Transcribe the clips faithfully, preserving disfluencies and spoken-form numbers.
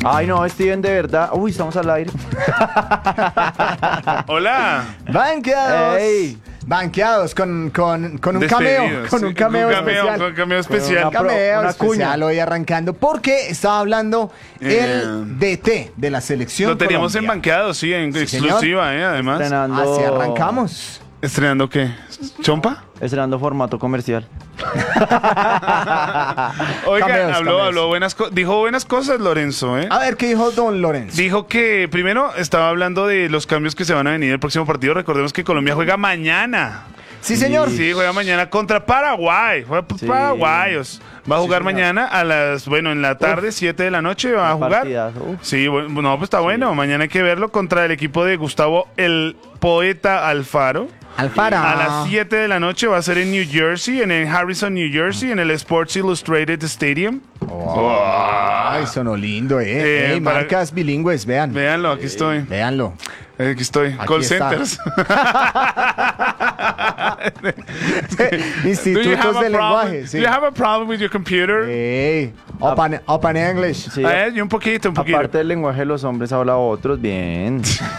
Ay, no, Steven, de verdad. Uy, estamos al aire. Hola. Banqueados. Ey. Banqueados con, con, con un cameo. Despedidos, Con sí, un cameo, con un cameo, especial. con un cameo especial. Un cameo Una especial cuña. hoy arrancando. Porque estaba hablando Eh. el D T de la selección Lo teníamos en Colombia. banqueado, sí, en Sí, exclusiva, ¿eh? Además. Estrenando, Así arrancamos. ¿Estrenando qué? ¿Chompa? Estrenando formato comercial. Oiga, Cameos, habló, cameos. habló buenas cosas. Dijo buenas cosas, Lorenzo, ¿eh? A ver, ¿qué dijo Don Lorenzo? Dijo que primero estaba hablando de los cambios que se van a venir en el próximo partido. Recordemos que Colombia juega mañana. Sí, señor. Sí, juega mañana contra Paraguay. Juega Sí. Paraguayos. Va a jugar señor. mañana a las, bueno, en la tarde, siete de la noche va a Un jugar. partidazo, uf. Sí, bueno, no, pues está bueno. Mañana hay que verlo contra el equipo de Gustavo, el poeta Alfaro. Alfaro. A las siete de la noche va a ser en New Jersey, en el Harrison, New Jersey, en el Sports Illustrated Stadium. Ay, sonó lindo, eh. Eh, Ey, para- marcas bilingües, vean. Véanlo, aquí estoy. Véanlo. Eh, Aquí estoy. Aquí Call está. centers. Do you Institutos have a de problem? lenguaje. Sí. Do you have a problem with your computer? Ey, open, open English. Sí, Eh, y un poquito, un poquito. aparte del lenguaje de los hombres, habla otros bien.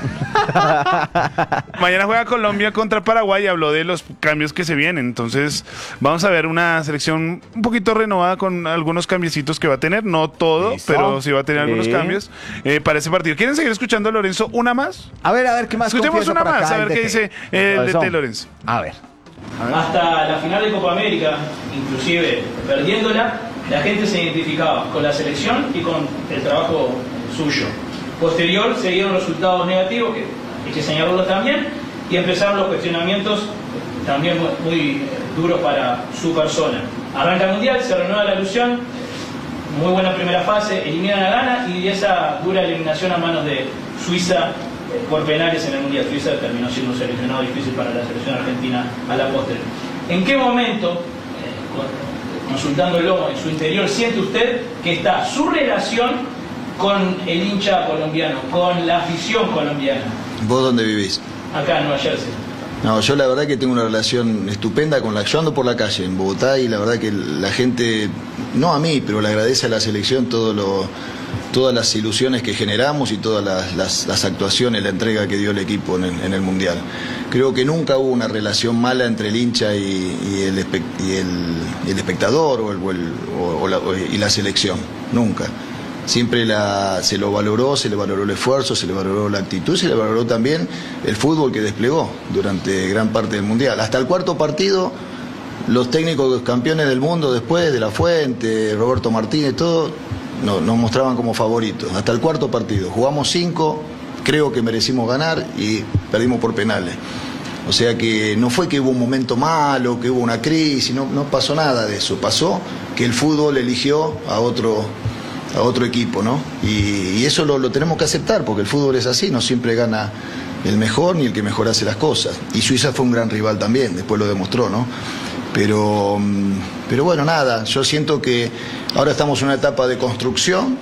Mañana juega Colombia contra Paraguay y habló de los cambios que se vienen. Entonces, vamos a ver una selección un poquito renovada con algunos cambiecitos que va a tener. No todo, Listo. pero sí va a tener Sí. algunos cambios eh, para ese partido. ¿Quieren seguir escuchando a Lorenzo una más? A ver, a ver, ¿qué más Escuchemos confiesa una por acá más, a el ver qué D T? dice eh, el D T Lorenzo. A ver. Hasta la final de Copa América, inclusive perdiéndola, la gente se identificaba con la selección y con el trabajo suyo. Posterior se dieron resultados negativos, que hay que señalarlos también, y empezaron los cuestionamientos también muy, muy duros para su persona. Arranca el Mundial, se renueva la ilusión, muy buena primera fase, eliminan a Ghana y esa dura eliminación a manos de Suiza eh, por penales en el Mundial. Suiza terminó siendo un seleccionado difícil para la selección argentina a la postre. ¿En qué momento, eh, con- consultándolo en su interior, siente usted que está su relación con el hincha colombiano, con la afición colombiana, ¿Vos dónde vivís? acá en Nueva Jersey? No, yo la verdad que tengo una relación estupenda con la... Yo ando por la calle en Bogotá y la verdad que la gente, no a mí, pero le agradece a la selección todo lo, todas las ilusiones que generamos y todas las, las- las actuaciones, la entrega que dio el equipo en el, en el Mundial. Creo que nunca hubo una relación mala entre el hincha y, y el, espe- y el- y el espectador o, el- o el- o- o la, o- y la selección, nunca. Siempre la, se lo valoró, se le valoró el esfuerzo, se le valoró la actitud, se le valoró también el fútbol que desplegó durante gran parte del Mundial. Hasta el cuarto partido, los técnicos campeones del mundo después, de La Fuente, Roberto Martínez, todo, no- nos mostraban como favoritos. Hasta el cuarto partido. Jugamos cinco, creo que merecimos ganar y perdimos por penales. O sea que no fue que hubo un momento malo, que hubo una crisis, no, no pasó nada de eso. Pasó que el fútbol eligió a otro a otro equipo, ¿no? Y, y eso lo, lo tenemos que aceptar, porque el fútbol es así, no siempre gana el mejor ni el que mejor hace las cosas. Y Suiza fue un gran rival también, después lo demostró, ¿no? Pero, mm, pero bueno, nada, yo siento que ahora estamos en una etapa de construcción,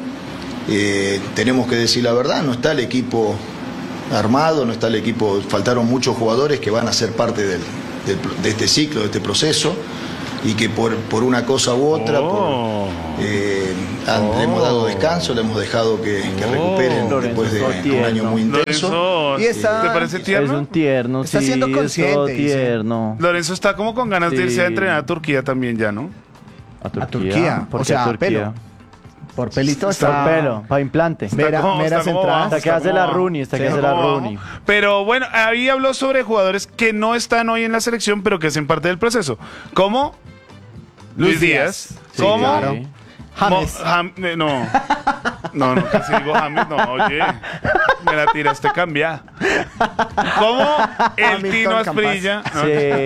eh, tenemos que decir la verdad, no está el equipo armado, no está el equipo, faltaron muchos jugadores que van a ser parte del- del- de este ciclo, de este proceso, y que por, por una cosa u otra, Oh. por, eh, han- le hemos dado descanso, le hemos dejado que, que recuperen Lorenzo, después de todo un tierno. año muy intenso. Lorenzo, Y está- ¿te parece Es tierno? un tierno, Está sí, siendo es todo consciente, dice. tierno. Lorenzo está como con ganas de irse a Sí. entrenar a Turquía también ya, ¿no? A Turquía. Turquía, ¿Por o qué sea, a Turquía? pelo. Por pelito Está está... pelo, para implante. Mera- como- meras está como entradas. bajo, Hasta que hace como la bajo. Rooney, hasta que Sí, hace la como bajo. Rooney. Pero bueno, ahí habló sobre jugadores que no están hoy en la selección, pero que hacen parte del proceso. Como Luis Luis Díaz. Díaz. Sí, Como claro. James. Mo- Jam- eh, no. No, no, casi digo James. No, oye. Me la tiraste cambia. Como el Hamilton Tino Asprilla. ¿no?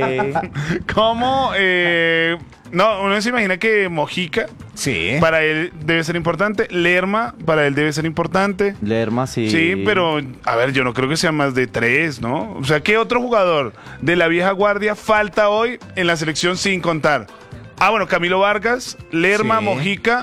Sí. Como. Eh, no, uno se imagina que Mojica. Sí. Para él debe ser importante. Lerma, para él debe ser importante. Lerma, sí. Sí, pero a ver, yo no creo que sea más de tres, ¿no? O sea, ¿qué otro jugador de la vieja guardia falta hoy en la selección sin contar? Ah, bueno, Camilo Vargas, Lerma, Sí. Mojica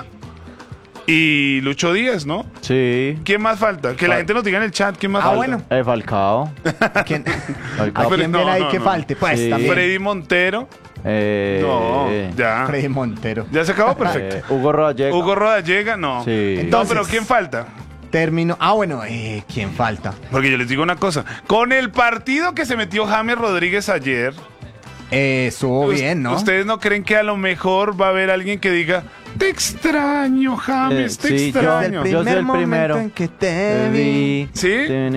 y Lucho Díaz, ¿no? Sí. ¿Quién más falta? Que la Fal- gente nos diga en el chat quién más Ah, falta. bueno. Eh, Falcao. ¿A quién, Falcao. ¿a quién No, viene ahí no, que no. falte? Pues Sí. también. Freddy Montero. Eh, No, ya. Freddy Montero. Ya se acabó, perfecto. eh, Hugo Rodallega. Hugo Rodallega, no. Sí. No, Entonces- pero ¿quién falta? término. Ah, bueno, eh, ¿quién falta? Porque yo les digo una cosa. Con el partido que se metió James Rodríguez ayer, Eh, estuvo bien, ¿no? ¿ustedes no creen que a lo mejor va a haber alguien que diga, te extraño, James, Eh, te sí, yo- extraño? yo soy el momento primero. en que te vi. ¿Sí?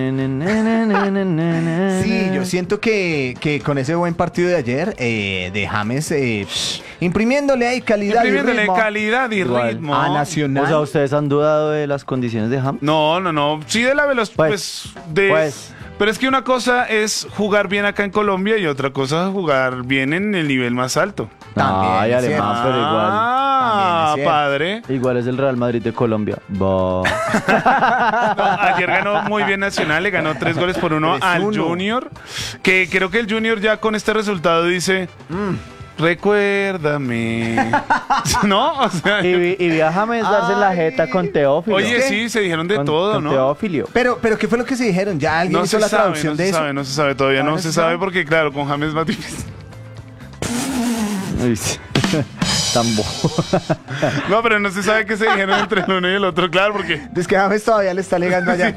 Sí, yo siento que, que con ese buen partido de ayer, eh, de James, eh, psh, imprimiéndole ahí calidad y Imprimiéndole ritmo calidad y Igual. ritmo. a Nacional. O sea, ¿ustedes han dudado de las condiciones de James? No, no, no. Sí de la velocidad. Pues, Pues, de... pues. Pero es que una cosa es jugar bien acá en Colombia y otra cosa es jugar bien en el nivel más alto. También Ay, es alemán, cierto. pero igual. Ah, También es cierto. padre. Igual es el Real Madrid de Colombia. Bah. No, ayer ganó muy bien Nacional, le ganó tres goles por uno Tres al uno. Junior. Que creo que el Junior ya con este resultado dice. Recuérdame. ¿No? O sea, Y, vi- y vi a James darse en la jeta con Teófilo. oye, ¿Qué? sí, se dijeron de Con- todo, con ¿no? Teófilo. Pero, pero, ¿qué fue lo que se dijeron? ¿Ya alguien No hizo se la sabe, traducción no de se eso? sabe, no se sabe todavía, no ¿Todavía se sabe porque, claro, con James es más difícil. Uy, sí. Tan bobo. No, pero no se sabe qué se dijeron entre el uno y el otro, claro, porque Es que James todavía le está legando allá.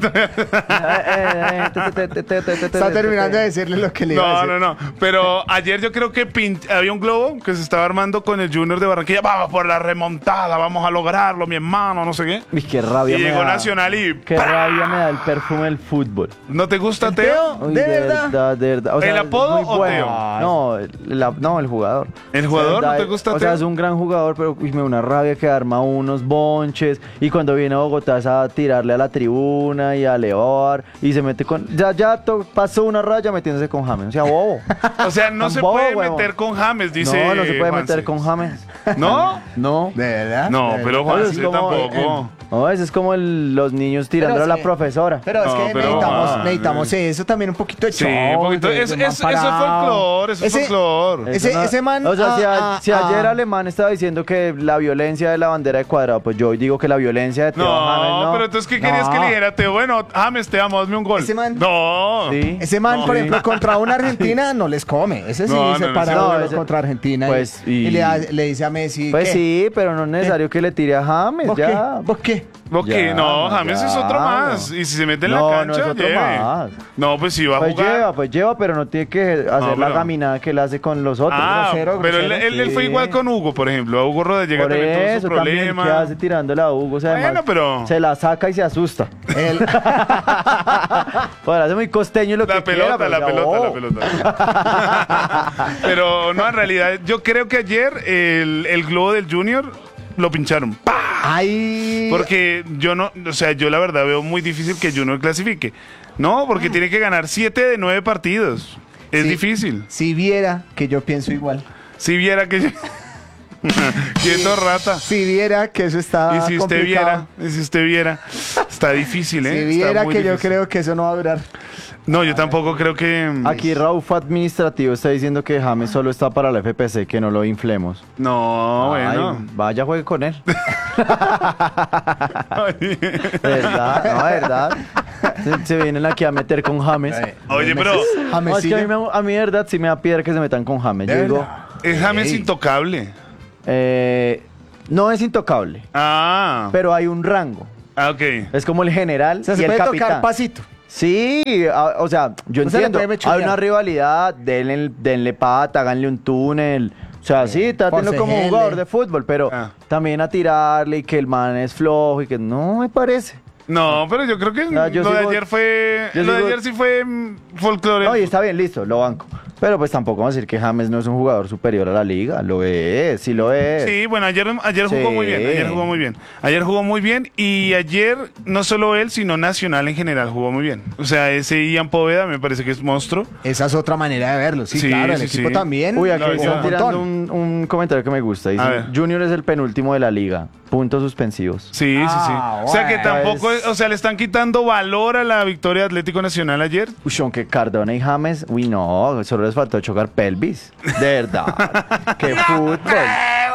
Está terminando de decirle lo que le iba a no, decir. no, no. Pero ayer yo creo que pin- había un globo que se estaba armando con el Junior de Barranquilla. Vamos por la remontada, vamos a lograrlo, mi hermano, no sé qué. Uy, qué rabia Y me llegó da. Nacional y Qué rabia me da el perfume del fútbol. ¿no te gusta ¿El Teo? Teo? Uy, ¿De verdad? de verdad. O sea, ¿El es apodo muy o bueno. Teo? No, el, la- no, el jugador. ¿El jugador? De ¿No verdad, te gusta O sea, Teo? es un gran jugador, pero uy, me da una rabia que arma unos bonches y cuando viene a Bogotá es a tirarle a la tribuna y a levar y se mete con... Ya, ya to- pasó una raya metiéndose con James. O sea, bobo. O sea, no Tan se bobo, puede huevón. meter con James, dice no, no se puede Juanse. meter con James. ¿No? No. ¿De verdad? No, ¿De pero verdad? Eso Juanse es como, tampoco. No, eso es como el- los niños tirándole a es la que- profesora. Pero es No, que pero, necesitamos, ah, necesitamos eso también, un poquito de Sí, show. un poquito. de- Es, de es, man eso es parado. folclore, eso es Ese- folclore. Ese- Eso no- ese man, O sea, si, a- ah, si ah, ayer ah. Alemán estaba diciendo que la violencia de la bandera de Cuadrado, pues yo digo que la violencia de Teo James No, no. pero entonces, ¿qué querías No. que le dijera? Teo? Bueno, James, te amo, hazme un gol. Ese man- No. Sí. Ese man, No. por Sí. ejemplo, contra una Argentina no les come. Ese sí No, se no, no, para sí. duro No, ese- contra Argentina y- pues, y, y- le, da- le dice a Messi. Pues ¿qué? sí, pero no es necesario que le tire a James, ¿Vos ya. qué? ¿Vos qué? Ok, Ya, no, James ya, es otro más. no. Y si se mete en No, la no cancha, es otro lleve. más. No, pues si va a Pues jugar. lleva, pues lleva, pero no tiene que hacer No, la pero- caminada que él hace con los otros. Ah, Grosero, pero él, grosero, él- él sí. fue igual con Hugo, por ejemplo. A Hugo Rodríguez llega Por también todo su eso también, problema. ¿qué hace tirándole a Hugo? O sea, Bueno, además, pero- se la saca y se asusta. El- Pues hace muy costeño lo La que pelota, quiera, la pero pelota, oh. la pelota. Pero no, en realidad, yo creo que ayer el, el globo del Junior lo pincharon. ¡Pah! Ay. Porque yo no, o sea, yo la verdad veo muy difícil que Junior clasifique. No, porque tiene que ganar siete de nueve partidos. Es Sí. difícil. Si viera que yo pienso igual. Si viera que... Quieto rata. Si viera que eso está Y si usted complicado. viera, y si usted viera, está difícil, ¿eh? Si Está viera muy que yo difícil. creo que eso no va a durar. No, yo tampoco creo que... Aquí Raúl Administrativo está diciendo que James solo está para la F P C, que no lo inflemos. No, Ay, bueno. vaya, juegue con él. ¿Verdad? No, ¿verdad? Se, se vienen aquí a meter con James. Oye, pero No, es que a Jamesillo. mí, me- a mí, de verdad, sí me da piedra que se metan con James. Yo ¿De digo, verdad? es James Ey. intocable. eh, no es intocable, Ah, pero hay un rango. ah, ok. Es como el general O sea, y se el puede capitán. tocar pasito. Sí, a- o sea, yo O sea, le entiendo. puede mechurear. Hay una rivalidad, denle, denle pata, háganle un túnel. O sea, sí, trátenlo como forcejele. jugador de fútbol, pero Ah. también a tirarle y que el man es flojo y que no me parece. No, pero yo creo que Ah, yo lo de sigo- ayer fue... yo Lo de sigo- ayer sí fue mm, folclore. No, y está bien, listo, lo banco. Pero pues tampoco vamos a decir que James no es un jugador superior a la liga. Lo es, sí lo es. Sí, bueno, ayer, ayer jugó Sí. muy bien, ayer jugó muy bien. Ayer jugó muy bien y ayer no solo él, sino Nacional en general jugó muy bien. O sea, ese Ian Poveda me parece que es monstruo. Esa es otra manera de verlo. Sí, Sí, claro, el sí, equipo sí. también. Uy, aquí No, están un tirando montón. un, un comentario que me gusta. A Dicen, ver. Junior es el penúltimo de la liga. Puntos suspensivos. Sí, sí, sí. Ah, O sea que bueno. tampoco, es- o sea, le están quitando valor a la victoria de Atlético Nacional ayer. Uy, aunque Cardona y James, uy, no, solo les faltó chocar pelvis. De verdad. ¡Qué fútbol!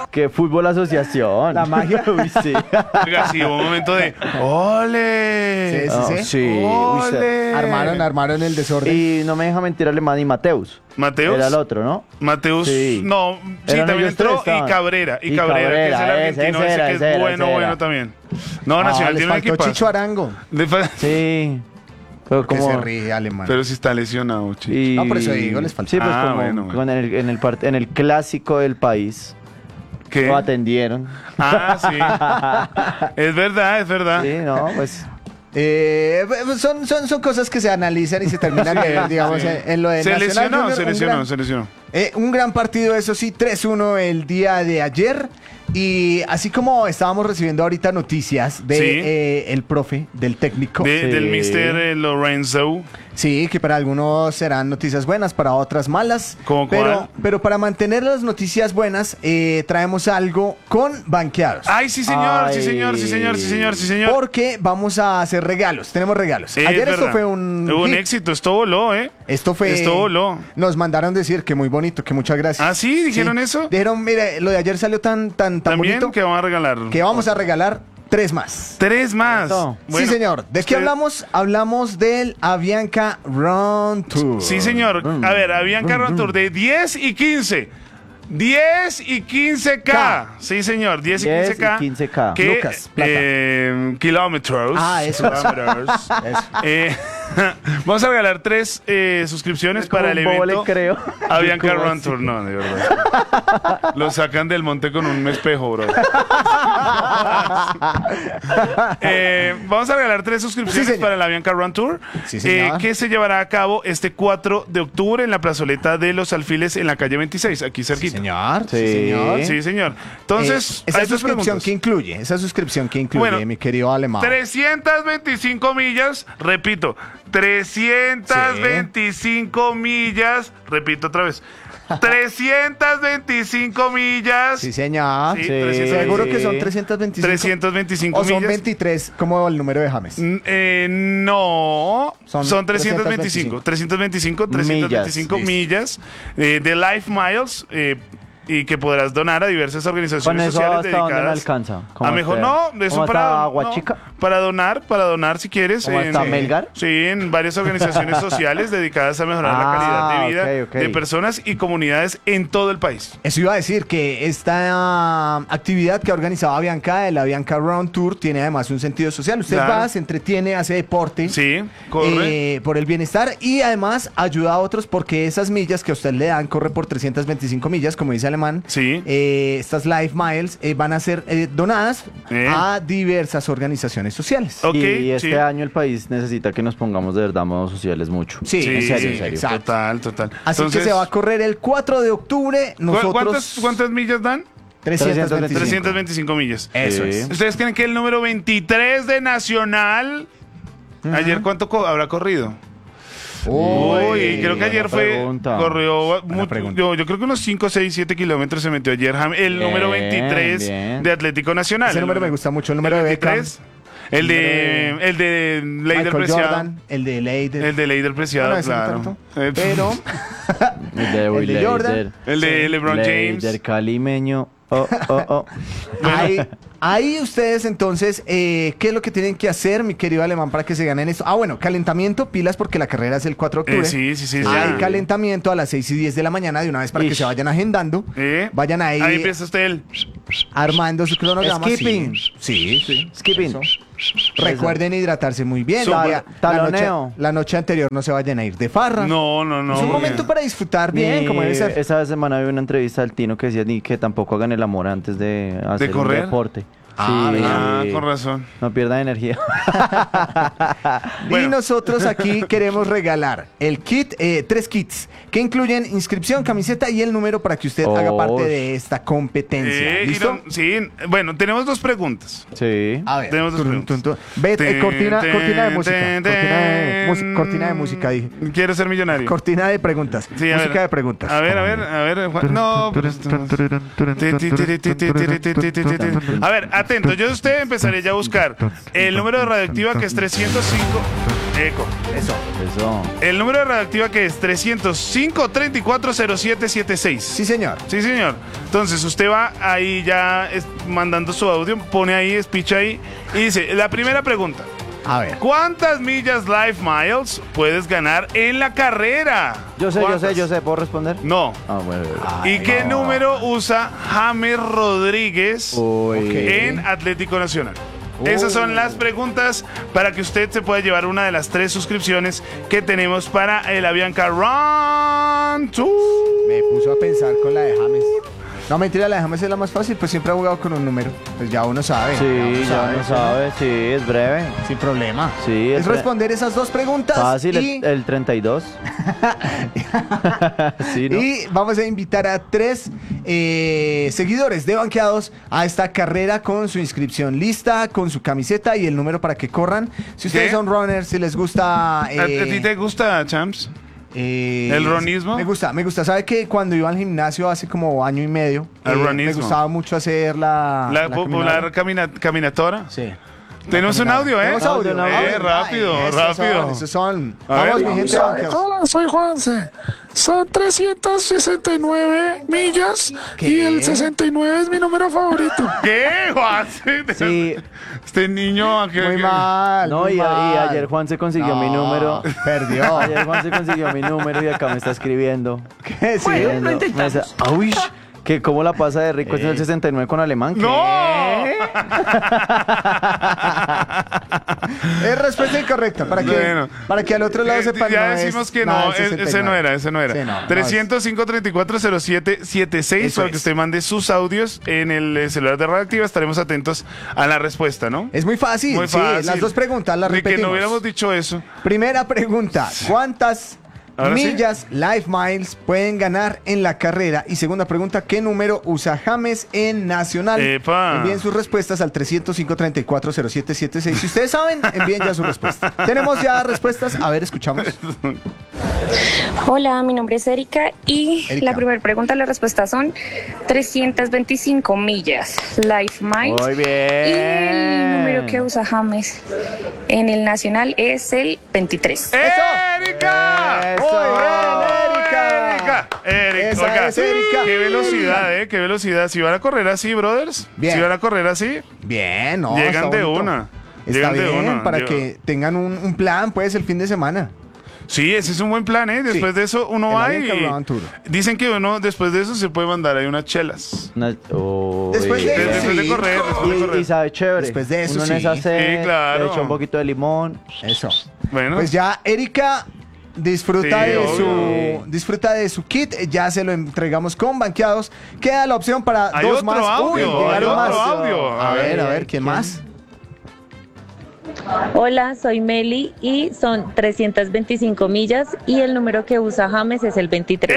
Que fútbol asociación. La magia. Uy, sí. Oiga, sí, hubo un momento de ¡ole! Sí, sí, Oh, sí. sí. Uy, se- ¡Ole! Armaron, armaron el desorden. Y no me deja mentir Alemán y Mateus. Mateus. Era el otro, ¿no? Mateus, Sí. no, sí, Eran también ellos tres, entró y estaban. Cabrera, y, Y Cabrera, que es el Cabrera, ese, argentino, ese ese, era, que es ese era, bueno, ese bueno era. también. No, Ah, Nacional les tiene un faltó equipo. Chicho Arango. Sí. Pero Que como... se ríe alemán. Pero si está lesionado, chico. y- No, por eso digo, les faltó. Sí, pues Ah, como bueno, bueno. con el- en, el part- en el clásico del país ¿Qué? lo atendieron. Ah, sí. Es verdad, es verdad. Sí, no, pues... Eh, son, son, son cosas que se analizan y se terminan de ver, digamos, Sí. en, en lo de Se Nacional lesionó, Junior, se un lesionó, gran- se lesionó. Eh, un gran partido, eso sí, tres uno el día de ayer. Y así como estábamos recibiendo ahorita noticias de Sí. eh, el profe, del técnico. De- Sí. Del mister eh, Lorenzo. Sí, que para algunos serán noticias buenas, para otras malas. ¿Cómo pero, cuál? pero para mantener las noticias buenas, eh, traemos algo con banqueados. Ay, sí, señor, sí, Ay. señor, sí, señor, sí, señor, sí, señor. Porque vamos a hacer regalos, tenemos regalos. Sí, es Ayer esto verdad. fue un, Hubo un hit. éxito, esto voló, ¿eh? Esto fue. Esto voló. Nos mandaron decir que muy bonito, que muchas gracias. ¿Ah, sí? ¿Dijeron eso? Dijeron, mire, lo de ayer salió tan, tan, tan También bonito que vamos a regalar. que vamos a regalar tres más. Tres más. Eso. Bueno, sí, señor. ¿De qué usted- hablamos? Hablamos del Avianca Run Tour. Sí, señor. A ver, habían Carron Tour de diez y quince. diez y quince K. K. Sí, señor. diez y diez quince K. y quince K. Que, Lucas, plata. eh, kilómetros. Ah, eso. Kilómetros. Eso. Eh, vamos a regalar tres eh, suscripciones Es como para el un bobo, evento. le creo. Avianca ¿Cómo Run así? Tour. No, de verdad. Lo sacan del monte con un espejo, bro. Eh, vamos a regalar tres suscripciones Sí, señor. para el Avianca Run Tour. Sí, señor. eh, que se llevará a cabo este cuatro de octubre en la plazoleta de Los Alfiles en la calle veintiséis, aquí Sí, cerquita. señor. Sí, Sí. señor. Sí, señor. Entonces, Eh, esa hay dos suscripción preguntas. que incluye, esa suscripción que incluye, Bueno, mi querido alemán. trescientas veinticinco millas, repito, trescientas veinticinco millas, repito otra vez, trescientas veinticinco millas, Sí, señor. Sí, Sí. trescientos Seguro Sí. que son trescientos veinticinco. trescientas veinticinco O son millas. veintitrés, como el número de James. N- eh, no, Son son, trescientos veinticinco. trescientos veinticinco, trescientos veinticinco Millas. millas eh, de Life Miles eh, y que podrás donar a diversas Con organizaciones eso sociales hasta dónde me dedicadas. alcanza. A ¿Cómo mejor está? no, eso ¿Cómo para, está no, Aguachica? para donar, para donar si quieres. ¿Cómo está Melgar? Sí, en varias organizaciones sociales dedicadas a mejorar la Ah, calidad de vida ok, ok. de personas y comunidades en todo el país. Eso iba a decir que esta um, actividad que ha organizado Avianca, el Avianca Round Tour, tiene además un sentido social. Usted Claro. va, se entretiene, hace deporte. Sí, corre. eh, por el bienestar y además ayuda a otros porque esas millas que a usted le dan, corre por trescientas veinticinco millas, como dice Alemán. Sí. eh, estas Life Miles eh, van a ser eh, donadas Eh. a diversas organizaciones sociales. Ok, y este sí. año el país necesita que nos pongamos de verdad modos sociales mucho. Sí, Sí, en serio, en sí, serio. exacto. Total, total. Así Entonces, que se va a correr el cuatro de octubre. ¿cu- Nosotros. ¿cuántas, ¿Cuántas millas dan? trescientos veinticinco. trescientas veinticinco millas. Eso Sí. es. ¿Ustedes creen que el número veintitrés de Nacional, ayer cuánto co- habrá corrido? Uy, creo que ayer buena fue, pregunta. corrió, mucho- pregunta. yo, yo creo que unos cinco, seis, siete kilómetros se metió ayer Jam- el Bien, número veintitrés bien. de Atlético Nacional. Ese El número me número- gusta mucho, el número de Beckham. veintitrés, el de, el de Leider Michael Preciado. Jordan, el de Leider. El de Leider Preciado, Bueno, ese no claro. tanto, Eh, pero El de, El de Jordan. El de Sí. LeBron James. Del calimeño. Oh, oh, oh. ahí, ahí ustedes entonces, eh, ¿qué es lo que tienen que hacer, mi querido alemán, para que se ganen esto? Ah, bueno, calentamiento, pilas porque la carrera es el cuatro de Eh, octubre. sí, sí, sí. Hay ya. calentamiento a las seis y diez de la mañana de una vez para que Ish. se vayan agendando. Eh, Vayan ahí, Ahí empieza usted el... armando su cronograma. Skipping. Sí, sí. sí. Skipping. Eso. Recuerden hidratarse muy bien. Súper. La, la noche, Taloneo. la noche anterior no se vayan a ir de farra. No, no, no. es un porque- momento para disfrutar bien, Ni- como debe ser. Esa semana vi una entrevista al Tino que decía ni que tampoco hagan el amor antes de hacer correr? un deporte. Ah, Sí, Ah, con razón. no pierdan energía. Y Bueno. nosotros aquí queremos regalar el kit, eh, tres kits que incluyen inscripción, camiseta y el número para que usted haga Oh. parte de esta competencia. Eh, y ¿Listo? no- sí, bueno, tenemos dos preguntas. Sí. A ver, Tenemos dos tun, preguntas. tun, tun. Ve, eh, cortina, Ten, cortina de ten, música. ten, Cortina de, ten. mus- cortina de música, dije. Quiero ser millonario. Cortina de preguntas. Sí, a música ver. de preguntas. A ver, a ver, a ver. Juan- No, pero esto no- A ver, atento. Yo de usted empezaré ya a buscar el número de radioactiva que es trescientos cinco. Eco. Eso. Eso. El número de radioactiva que es trescientos cinco, treinta y cuatro, cero siete setenta y seis. Sí, señor. Sí, señor. Entonces usted va ahí ya es- mandando su audio, pone ahí, speech ahí y dice, la primera pregunta. A ver. ¿Cuántas millas Life Miles puedes ganar en la carrera? Yo sé, yo ¿Cuántas? sé, yo sé. ¿Puedo responder? No. Ah, bueno. ¿Y qué número usa James Rodríguez Uy. en Atlético Nacional? Esas son las preguntas para que usted se pueda llevar una de las tres suscripciones que tenemos para el Avianca Run Tour. Me puso a pensar con la de James. No, mentira, la de James es la más fácil, pues siempre ha jugado con un número. Pues ya uno sabe. Sí, uno ya no ¿sí? sabe. Sí, es breve. Sin problema. Sí, Es es tre- responder esas dos preguntas. Fácil, y, el, el treinta y dos. Sí, ¿no? y vamos a invitar a tres eh, seguidores de Banqueados a esta carrera con su inscripción lista, con su camiseta y el número para que corran. Si ustedes ¿Qué? son runners, si les gusta... ¿A, eh, a ti te gusta, Champs? Eh, ¿El ronismo? Me gusta, me gusta. ¿Sabe que cuando iba al gimnasio hace como año y medio, El eh, me ronismo. gustaba mucho hacer la... La, la popular caminata? camina- caminatora. Sí. Tenemos un audio, ¿eh? Tenemos audio, Audio, ¿no? Eh, Audio. rápido, Ay, esos rápido. son, esos son. A Vamos, ver. mi gente de Banqueados. Hola, soy Juanse. Son trescientas sesenta y nueve millas ¿Qué? y el sesenta y nueve es mi número favorito. ¿Qué, Juan? Sí. Este niño... ¿a qué- Muy qué- mal. No, muy y, y mal. ayer Juan se consiguió mi No, número. Perdió. Ayer Juan se consiguió mi número y acá me está escribiendo. ¿Qué? Sí. Bueno. Diciendo, me dice, "Auish, que cómo la pasa de rico es el sesenta y nueve con alemán. ¿Qué?". ¡No! Es respuesta incorrecta. Para que, Bueno. para que al otro lado Eh, sepan. ya no es decimos que nada no, del e- ese no era, ese no era. Sí, no, no es. trescientos cinco, treinta y cuatro, cero siete setenta y seis Eso para que es. usted mande sus audios en el eh, celular de Radioactiva. Estaremos atentos a la respuesta, ¿no? Es muy fácil. Muy sí, fácil. las dos preguntas las Ni que repetimos. no hubiéramos dicho eso. Primera pregunta. ¿Cuántas Ahora sí. millas Life Miles pueden ganar en la carrera? Y segunda pregunta, ¿qué número usa James en Nacional? Epa. Envíen sus respuestas al trescientos cinco, treinta y cuatro, cero siete setenta y seis. Si ustedes saben, envíen ya su respuesta. Tenemos ya respuestas. A ver, escuchamos. Hola, mi nombre es Erika y Erika. la primera pregunta, la respuesta son trescientas veinticinco millas, Life Miles. Muy bien. Y el número que usa James en el nacional es el veintitrés. ¡Erika! Eso. Muy bien, Erika. Erika, Erika, Esa oiga, es Erika. qué velocidad, eh, qué velocidad. Si van a correr así, brothers, Bien. si van a correr así, Bien, no. Llegan está de bonito. una. Está Llegan de bien, una. para Yo- que tengan un, un plan, pues, el fin de semana. sí, ese es un buen plan, ¿eh? Después Sí. de eso uno El va Avianca y Round Tour. dicen que uno después de eso se puede mandar ahí unas chelas. Una- Uy. Después de- Después de Sí. correr, después de Y, correr. y sabe chévere. Después de eso, Uno sí. en esa sed, Sí, claro. le echa un poquito de limón. Eso. Bueno, Pues ya, Erika disfruta Sí, de obvio. su disfruta de su kit, ya se lo entregamos con Banqueados. Queda la opción para Hay dos otro más. audio, Uy, hay llegaron otro más. audio. A A ver, ver, a ver, ¿quién más? Hola, soy Meli y son trescientas veinticinco millas y el número que usa James es el veintitrés.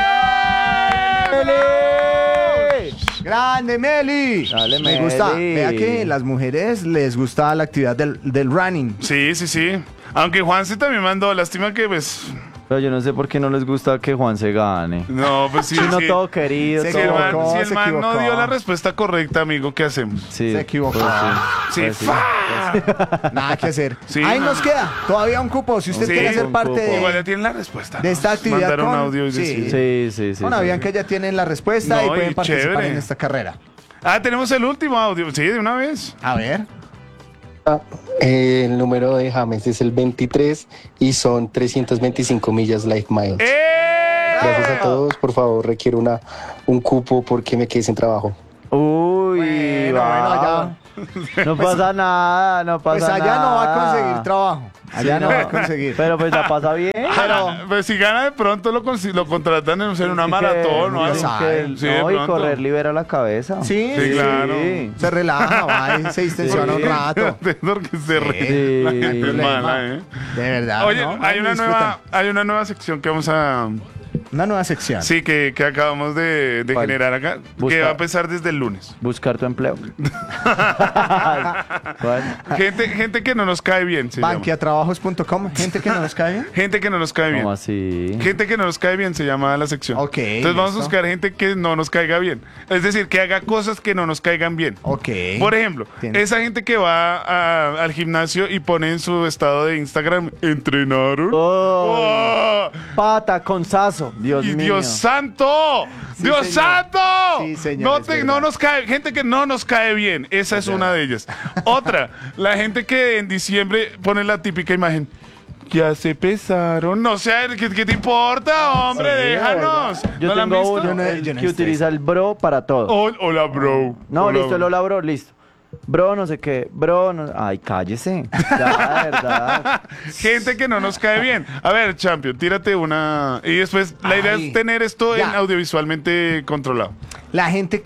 ¡Eh! Grande Meli. Dale, Me gusta. Meli. Vea que las mujeres les gusta la actividad del, del running. Sí, sí, sí. Aunque Juanse también mandó, lástima que pues... Pero yo no sé por qué no les gusta que Juan se gane. No, pues sí, Si no sí. todo querido, Se Si el todo. man, equivocó, si el se man no equivocó. dio la respuesta correcta, amigo, ¿qué hacemos? Sí, Se equivocó. pues Sí, Pues sí. ¡fa! Nada que hacer. Sí, Ahí no. nos queda todavía un cupo. Si usted Sí, quiere ser un parte cupo. Igual ya de, tienen la respuesta. de esta actividad Mandar un con- audio y sí. decir. Sí, sí, sí. con sí, Avianca sí. ya tienen la respuesta No, y pueden y participar chévere. en esta carrera. Ah, tenemos el último audio. Sí, de una vez. A ver. Eh, el número de James es el veintitrés y son trescientas veinticinco millas Life Miles. ¡Eh! Gracias a todos, por favor, requiero una, un cupo porque me quedé sin trabajo. Uy, Bueno, va. bueno, allá. No pasa nada, no pasa Pues nada. allá no va a conseguir trabajo. Allá Sí, no va a conseguir. Pero pues la pasa bien. Pero pues si gana de pronto lo, consi- lo contratan en no sé, en una Sí, maratón o que- algo. ya sabe. que- Sí, de no, y pronto. correr libera la cabeza. Sí, Sí, claro. Se relaja, va, y se distensiona un Porque- rato. Porque se ríe. Sí. La gente es Problema. mala, ¿eh? De verdad. Oye, ¿no? hay una Disfrutan. nueva, hay una nueva sección que vamos a, Una nueva sección. Sí, que, que acabamos de, de ¿Cuál? generar acá, que Busca- va a empezar desde el lunes. Buscar tu empleo. ¿Cuál? Gente, gente que no nos cae bien, se llama. Banquiatrabajos punto com. Gente que no nos cae bien. Gente que no nos cae bien. ¿Cómo así? Gente que no nos cae bien se llama la sección. Ok, Entonces vamos a listo. buscar gente que no nos caiga bien. Es decir, que haga cosas que no nos caigan bien. Ok. Por ejemplo, Tiene- esa gente que va a- al gimnasio y pone en su estado de Instagram, ¿entrenaron? Oh, ¡Oh! pata con sazo. Dios ¡Y mío. Dios santo! Sí, ¡Dios señor. santo! Sí, señor, no, es te- verdad. no nos cae, gente que no nos cae bien. Esa es una de ellas. Otra, la gente que en diciembre pone la típica imagen. Ya se pesaron. No sé, ¿qué, qué te importa, hombre? Sí, Déjanos. Yo ¿No la han tengo visto? uno Yo no- el yo no que he visto utiliza el bro para todo. Oh, hola, bro. No, Hola, listo, bro. Lola, bro, listo. Bro, no sé qué. Bro, no... Ay, cállese. Ya, de verdad. Gente que no nos cae bien. A ver, Champion, tírate una. Y después, la idea Ay, es tener esto en ya. audiovisualmente controlado. La gente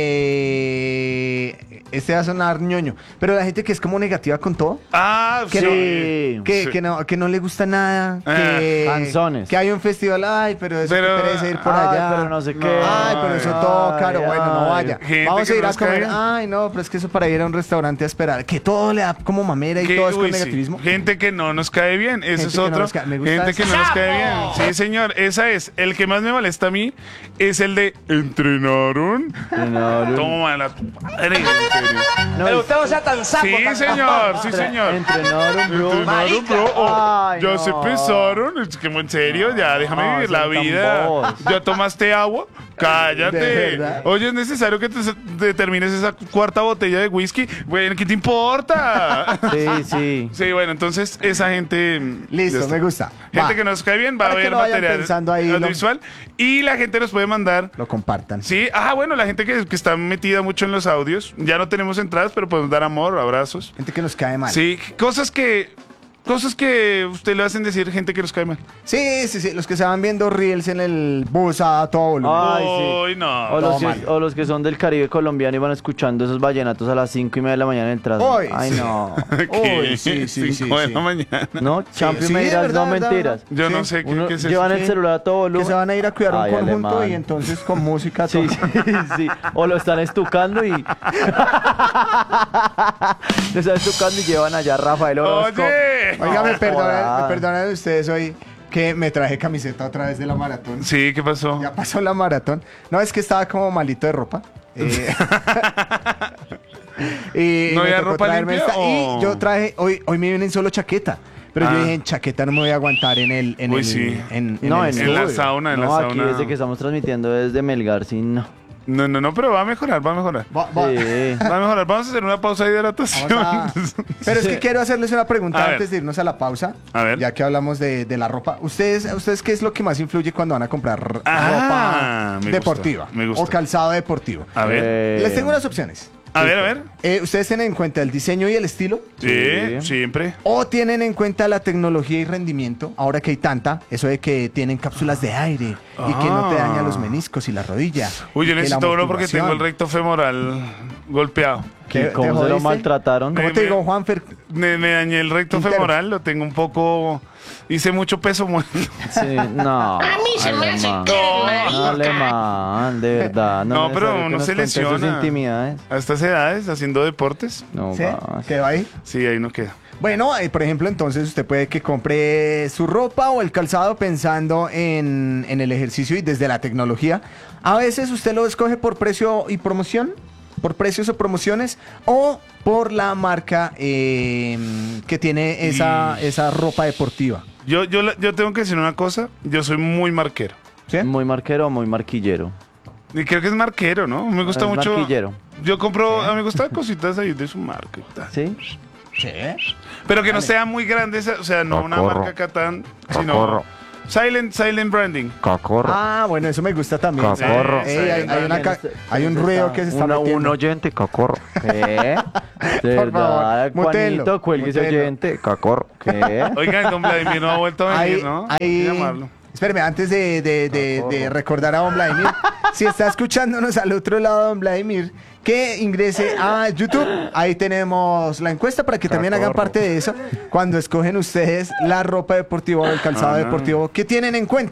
que... Este va a sonar ñoño, pero la gente que es como negativa con todo. Ah, Que, sí. no, que, Sí. que no, que no le gusta nada. Ah, que, canzones. que hay un festival, ay, pero eso Pero- que pereza ir por Ay, allá. pero no sé qué. Ay, pero eso Ay, todo caro. Bueno, no ay. vaya. Gente Vamos que a ir no a nos cae comer. bien. Ay, no, pero es que eso para ir a un restaurante a esperar. Que todo le da como mamera y Que- todo es con uy, sí. negativismo. Gente que no nos cae bien. Ese Gente es que no otro. nos cae- me gusta Gente eso. que no nos cae bien. Sí, señor. Esa es. El que más me molesta a mí es el de ¿entrenaron? Entrenaron. Toma la. Madre, en serio. No, usted no sea tan sapo. Sí, señor. Sí, señor. Entrenaron, bro. ¿Entrenaron, bro? Oh, Ay, ya no. se pesaron. Es que, en serio, ya déjame No, vivir la son tan vida. bobos. ¿Ya tomaste agua? Cállate. De verdad. Oye, es necesario que te, te termines esa cuarta botella de whisky. Bueno, ¿qué te importa? Sí, sí. Sí, bueno, entonces esa gente. mm, ya Listo, está. me gusta. Gente Va. que nos cae bien va a Para que ver no vayan material pensando ahí, lo- audiovisual. Y la gente nos puede mandar. Lo compartan. Sí, ah, bueno, la gente que, que está metida mucho en los audios. Ya no tenemos entradas, pero podemos dar amor, abrazos. Gente que nos cae mal. Sí, cosas que. Cosas que usted le hacen decir gente que nos cae mal. Sí, sí, sí. Los que se van viendo reels en el bus a todo volumen. Ay, sí. Uy, no. O los, Todo que, mal. o los que son del Caribe colombiano y van escuchando esos vallenatos a las cinco y media de la mañana en el tránsito. Uy, Ay, sí. no. ¿Qué? Uy, sí, sí, sí, Cinco de sí. la mañana. No, Champion sí, me de dirás, verdad, no verdad, mentiras. verdad. Yo Sí. no sé qué, Uno qué es eso. llevan el Sí. celular a todo Que volumen. se van a ir a cuidar un Ay, conjunto alemán. y entonces con música Sí, todo. sí, sí. O lo están estucando y. lo están estucando y llevan allá a Rafael Orozco. Oye. Oiga, me No, perdonan, joda. me perdonan ustedes hoy que me traje camiseta otra vez de la maratón. Sí, ¿qué pasó? Ya pasó la maratón. No, es que estaba como malito de ropa. Eh, y ¿No me había tocó ropa traerme limpia esta. o- Y yo traje, hoy, hoy me vienen solo chaqueta. Pero Ah. yo dije, en chaqueta no me voy a aguantar en el, en Uy, el, sí. en, No, el en, En la estudio. sauna, en no, la aquí sauna. desde que estamos transmitiendo desde Melgar, sí, no. No, no, no, pero va a mejorar, va a mejorar. Va- va- Sí. Va a mejorar. Vamos a hacer una pausa de hidratación. Vamos a- Pero es que quiero hacerles una pregunta A ver. antes de irnos a la pausa. A ver. Ya que hablamos de, de la ropa. ¿Ustedes, ¿Ustedes qué es lo que más influye cuando van a comprar Ah, ropa me deportiva? gusta, me gusta. O calzado deportivo. A ver. Eh, Les tengo unas opciones. A ver, a ver. Eh, ¿Ustedes tienen en cuenta el diseño y el estilo? Sí, Sí. siempre. ¿O tienen en cuenta la tecnología y rendimiento? Ahora que hay tanta, eso de que tienen cápsulas de aire y que no te Ah. daña los meniscos y la rodilla. Uy, yo y que la necesito uno porque tengo el amortiguación. recto femoral golpeado. ¿Te- ¿Y te cómo se lo jodiste? maltrataron? ¿Cómo Me- te me- digo, Juanfer? Me, me dañé el recto Quintero. femoral, lo tengo un poco. Hice mucho peso muerto. Sí, no. A mí se me hace No, alemán, de verdad. No, No, es pero necesario que uno nos se cuente sus lesiona. intimidades. A estas edades, haciendo deportes. No, ¿Sí? vas. ¿Quedó ahí? Sí, ahí no queda. Bueno, eh, por ejemplo, entonces usted puede que compre su ropa o el calzado pensando en, en el ejercicio y desde la tecnología. A veces usted lo escoge por precio y promoción, por precios o promociones, o por la marca eh, que tiene esa, esa ropa deportiva. Yo, yo, la- yo tengo que decir una cosa. Yo soy muy marquero. ¿Sí? Muy marquero o muy marquillero. Y creo que es marquero, ¿no? Me gusta Es mucho. marquillero. Yo compro, a mí me gustan cositas ahí de su marca y tal. ¿Sí? Sí. Pero que no sea muy grande, esa- o sea, no una marca acá tan, sino silent, silent branding. Ah, bueno, eso me gusta también. Cacorro. Ey, hay, hay una ca- hay un ruido que se está Una- metiendo. Un oyente, cacorro. ¿Qué? De Por favor, verdad, mutéenlo, Juanito, cuelgue ese mutéenlo. oyente. Cacorro. ¿Qué? Oigan, don Vladimir no ha vuelto a venir, Ahí- ¿no? ahí- Hay que llamarlo. Espéreme, antes de, de- de- de recordar a don Vladimir, si está escuchándonos al otro lado, don Vladimir, que ingrese a YouTube. Ahí tenemos la encuesta para que también hagan parte de eso cuando escogen ustedes la ropa deportiva o el calzado Ah. deportivo. ¿Qué tienen en cuenta?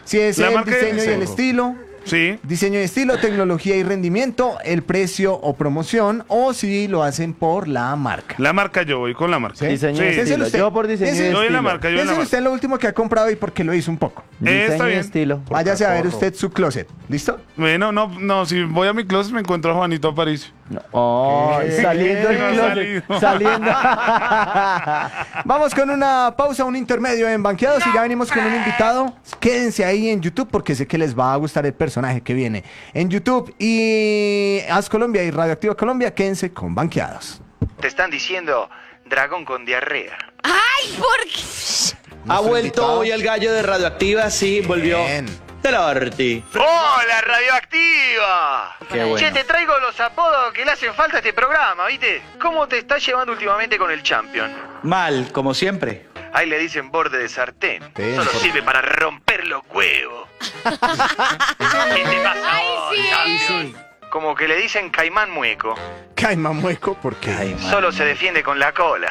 Si es La el marca diseño y sí. el estilo, Sí. diseño y estilo, tecnología y rendimiento, el precio o promoción, o si lo hacen por la marca. La marca, yo voy con la marca. ¿Sí? Diseño y Sí. estilo. Piénselo usted. Yo por diseño y Piénselo. Yo en la estilo. marca, yo en la Piensen marca. usted en lo último que ha comprado y porque lo hizo un poco. Eh, está Diseño y bien. estilo. Váyase a ver usted su closet. ¿Listo? Bueno, no, no, si voy a mi closet me encuentro a Juanito Aparicio. Oh, saliendo del No ha closet. salido. Saliendo. Vamos con una pausa, un intermedio en Banqueados y ya venimos con un invitado. Quédense ahí en YouTube porque sé que les va a gustar el personaje que viene en YouTube. Y Haz Colombia y Radioactiva Colombia, quédense con Banqueados. Te están diciendo dragón con diarrea. ¡Ay, por qué! Ha vuelto hoy el gallo de Radioactiva, sí, volvió. Bien. Del Orti. ¡Hola, Radioactiva! Qué bueno. Che, te traigo los apodos que le hacen falta a este programa, ¿viste? ¿Cómo te estás llevando últimamente con el Champion? Mal, como siempre. Ahí le dicen borde de sartén. Bien, Solo por- sirve para romper los huevos. ¿Qué te pasa ¡Ay, a vos, sí! Champion? Como que le dicen caimán mueco. Caimán mueco porque... Ay, man. Solo se defiende con la cola.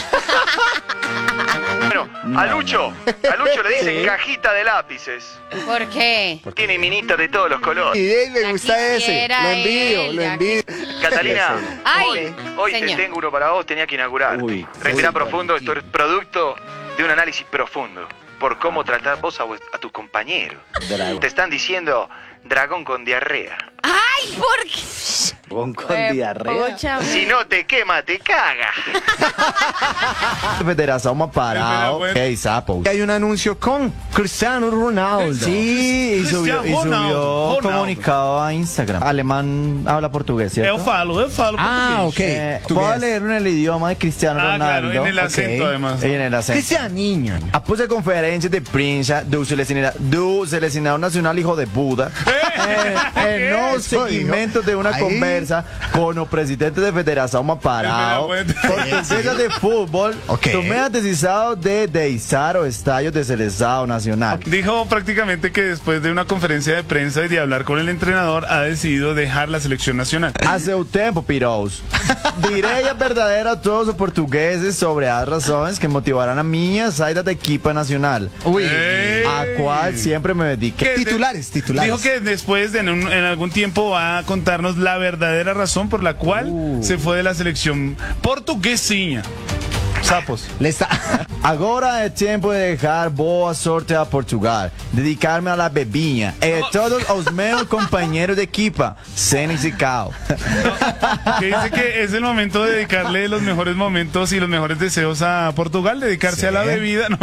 Bueno, a Lucho, a Lucho le dicen Sí. cajita de lápices. ¿Por qué? Tiene minitas de todos los colores. Y de él me Ya gusta ese. quisiera Lo envidio, él, lo ya envidio. Catalina, Ay, hoy, hoy te señor. tengo uno para vos, tenía que inaugurar. Uy, Respira uy, profundo, esto es producto de un análisis profundo por cómo tratar vos a, vos- a tu compañero. Dragón. Te están diciendo dragón con diarrea. ¡Ay, por qué! Con, con Eh, diarrea. pucha, Si no te quema, te caga. Federación más parado. Espera, Hey, sapo. Hay un anuncio con Cristiano Ronaldo. Sí, y subió, y Cristiano subió Ronaldo, Ronaldo. comunicado a Instagram. Alemán habla portugués, ¿cierto? Eu falo, eu falo Ah, portugués. ok. Eh, Tú voy a veas. leer en el idioma de Cristiano Ah, Ronaldo. claro, en el Ok. acento además. En el acento. Cristianinho. Após a conferência de prensa do selecionado, do selecionado nacional hijo de Buda, eh, en un seguimento de una Ahí. conversa con el presidente de Federação Maparao, Espera, portuguesa de fútbol, Ok. tomé a decisión de deixar o estádio de seleção nacional. Dijo prácticamente que después de una conferencia de prensa y de hablar con el entrenador, ha decidido dejar la selección nacional. Hace un tempo, pirous. Direi a verdadeira a todos os portugueses sobre as razões que motivaram a minha saída da equipa nacional, Uy. Ey. a qual sempre me dediquei. Que de- Titulares, titulares. Dijo que después, de en, un- en algún tiempo, va a contarnos la verdadera razón por la cual Uh. se fue de la selección portuguesinha. Sapos. Le está... Agora é tempo de deixar boa sorte a Portugal, dedicar-me à bebinha e a todos os meus companheiros de equipa, sem esse cal. Que dice que es el momento de dedicarle los mejores momentos y los mejores deseos a Portugal, dedicarse Sí. a la bebida. No,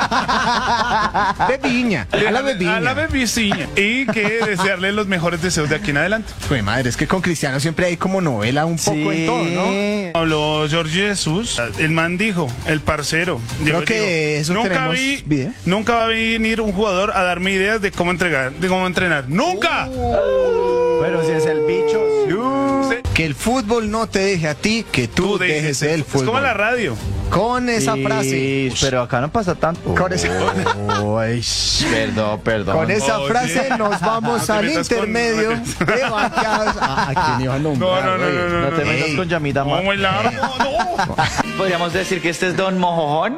Bebiña. A la bebiña. A la bebiciña. Y que desearle los mejores deseos de aquí en adelante. Pues madre, es que con Cristiano siempre hay como novela un poco en todo, ¿no? Habló Jorge Jesús, el man dijo, el parcero. Creo dijo, que dijo, eso nunca tenemos vi, video. nunca va a venir un jugador a darme ideas de cómo entregar, de cómo entrenar. ¡Nunca! Pero si es el bicho, Que el fútbol no te deje a ti, que tú, dejes el Es como fútbol. la radio. Con esa sí, frase. pero acá no pasa tanto. Con esa, Uy, perdón, perdón. con esa Oye. frase nos vamos No te al metas con- intermedio de Banqueados. Ah, ¿a quién iba a No, nombrar, no, no, güey? no, no, No te no. metas Ey. con Yamita No, más. muy largo, no. Podríamos decir que este es Don Mojojón.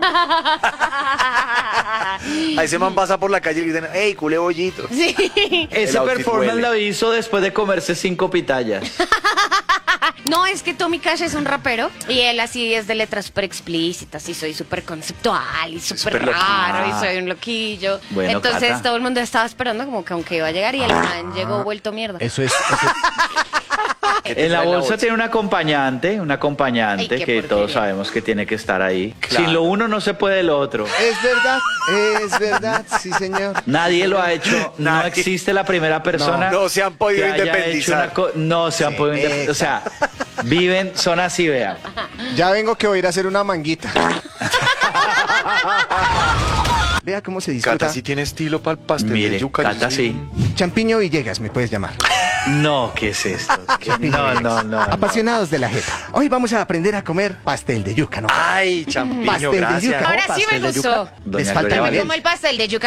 Ahí se man pasa por la calle y le dicen, hey, culé bollito. Sí. Ese outfit performance huele. lo hizo después de comerse cinco pitayas. No, es que Tommy Cash es un rapero y él así es de letras súper explícitas y soy súper conceptual y súper Súper loquillo. raro y soy un loquillo. Bueno, Entonces Cata. todo el mundo estaba esperando como que aunque iba a llegar y el man llegó vuelto mierda. Eso es. eso En la bolsa tiene un acompañante, un acompañante Ay, qué que porquería. todos sabemos que tiene que estar ahí. Sin lo uno no se puede lo otro. es verdad, es verdad, sí, señor. Nadie lo ha hecho. No Nadie. existe la primera persona. No, no se han podido que haya independizar. hecho una co- no se han Sí, podido independizar. O sea, viven, son así, vean. Ya vengo que voy a ir a hacer una manguita. Vea cómo se disfruta. Cata sí tiene estilo para el pastel Mire, de yuca. yo Cata sí. sí. Champiño Villegas, me puedes llamar. No, ¿qué es esto? ¿Qué- No, no, no. no. Apasionados de la jeta. Hoy vamos a aprender a comer pastel de yuca, ¿no? Ay, champiño, Pastel de gracias. yuca. Ahora sí me Pastel de yuca. gustó. Doña Les falta Gloria el Valeria. Como el pastel de yuca